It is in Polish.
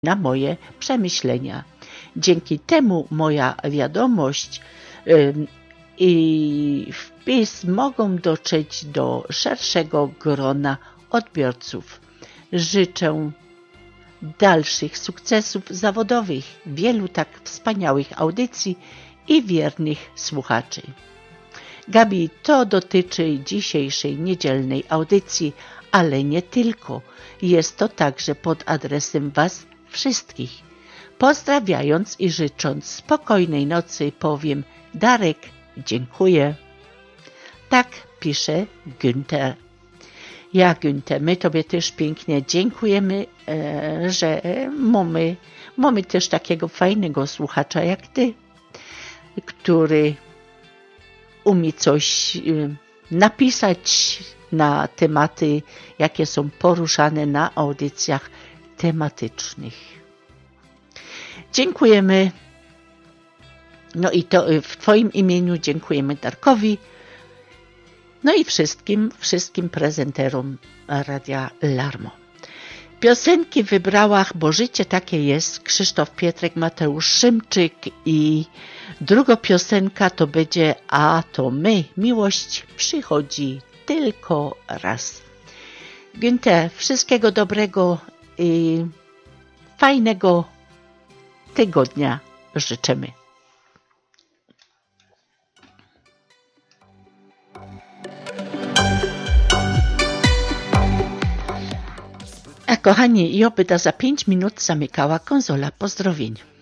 na moje przemyślenia. Dzięki temu moja wiadomość i wpis mogą dotrzeć do szerszego grona odbiorców. Życzę dalszych sukcesów zawodowych, wielu tak wspaniałych audycji i wiernych słuchaczy. Gabi, to dotyczy dzisiejszej niedzielnej audycji, ale nie tylko. Jest to także pod adresem Was wszystkich. Pozdrawiając i życząc spokojnej nocy powiem: Darek, dziękuję. Tak pisze Günther. Ja, Günther, my Tobie też pięknie dziękujemy, że mamy też takiego fajnego słuchacza jak Ty, który umie coś napisać na tematy, jakie są poruszane na audycjach tematycznych. Dziękujemy. No i to w Twoim imieniu dziękujemy Darkowi. No i wszystkim prezenterom Radia Larmo. Piosenki wybrała, bo życie takie jest, Krzysztof Pietrek, Mateusz Szymczyk i druga piosenka to będzie A to my, miłość przychodzi tylko raz. Günther, wszystkiego dobrego i fajnego tygodnia życzymy. A kochani, Jopyta za 5 minut zamykała konsola pozdrowień.